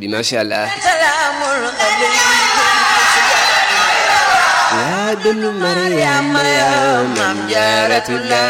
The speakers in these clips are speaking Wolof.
bi macha allah yaa dunu Mariama yaa Maam Jaaratullah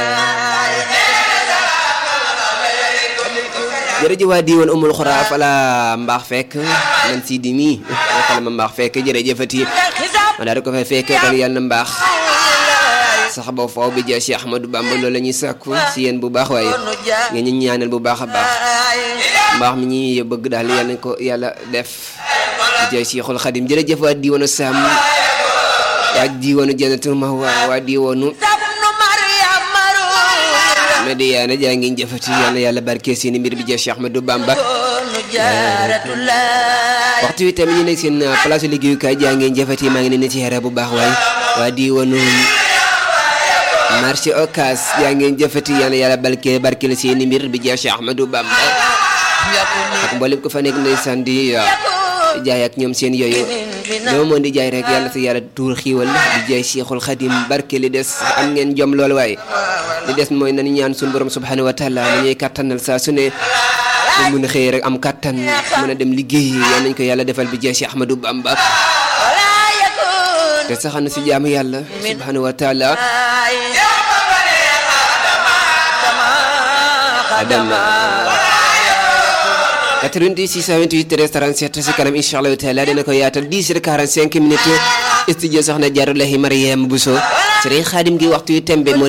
jërëjëf waa diiwaan Umul Xuraa fa la mbaax fekk man si di mi fa la ma mbaax fekk jërëjëfati ma daal di ko fay fekk kon yàlla na mbaax sax ba foofu bi jeex Cheikh Ahmadou Bamba loolu la ñuy sàkku si yéen bu baax waaye ngeen ñu ñaanal bu baax a baax mbaax mi ñi bëgg daal yàlla nañ ko yàlla def bi jeex Cheikhul Khadim jërëjëf waa diiwaanu Sam waa diiwaanu Jannatul Mahwa waa diiwaanu Madiyaana jaa ngeen jëfati yàlla yàlla barke seeni mbir bi jeex Cheikh Ahmadou Bamba waxtu wi tamit ñu nekk seen place liggéeyukaay jaa ngeen jëfati maa ngi leen ci xere bu baax waaye waa diiwaanu marché Ocass jaa ngeen jëfati yàlla yàlla barke la seeni mbir bi jeex Cheikh Ahmadou Bamba ak mboolem ko fa nekk ndeysaan di jaay ak ñoom seen yooyu ñoo mën di jaay rek yàlla sa yàlla tuur xiiwal di jaay Cheikhul Khadim barke li des am ngeen jom loolu waaye li des mooy nañu ñaan suñu borom subhanahu wa taala na ñuy kattanal saa su ne ñu mën a xëy rek am kattan mën a dem liggéey yal nañ ko yàlla defal bi jaay Cheikh Ahmadou Bamba te saxal na si jaamu yàlla subhanahu wa taala adama 88 628 13 37 si kanam incha allahu taala dina ko yaatal 10h45 minutes studio soxna Jaarulahi Mariam Bousso Serigne Khadim gi waxtu yu tembe